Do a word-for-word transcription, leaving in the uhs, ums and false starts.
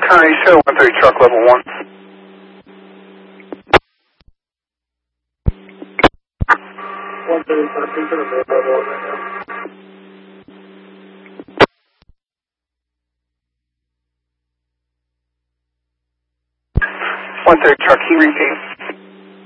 Connie, show one thirty truck level one. one thirty truck, he's going to move level one right now. one thirty truck, he repeat.